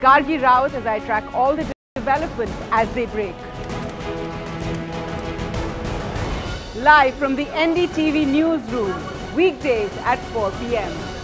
Gargi Rawat as I track all the developments as they break. Live from the NDTV newsroom, weekdays at 4 p.m.